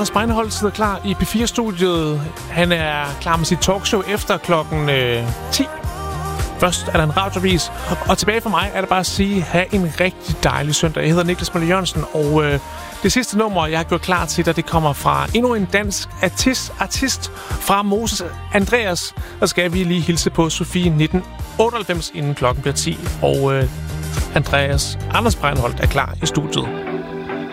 Anders Breinholt sidder klar i P4-studiet. Han er klar med sit talkshow efter klokken 10. Først er der en radiovis, og tilbage for mig er det bare at sige, have en rigtig dejlig søndag. Jeg hedder Niklas Møller Jørgensen, og det sidste nummer, jeg har gjort klar til dig, det kommer fra endnu en dansk artist fra Moses Andreas. Der skal vi lige hilse på Sofie 1998, inden klokken bliver 10. Og Anders Breinholt er klar i studiet.